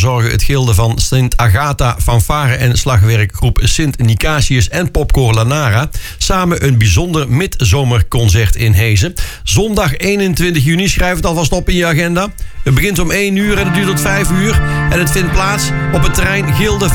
verzorgen het gilde van Sint Agatha Fanfare en slagwerkgroep Sint Nicasius en Popcorn Lanara samen een bijzonder midzomerconcert in Hezen. Zondag 21 juni, schrijf het alvast op in je agenda. Het begint om 1 uur en het duurt tot 5 uur. En het vindt plaats op het terrein Gilde van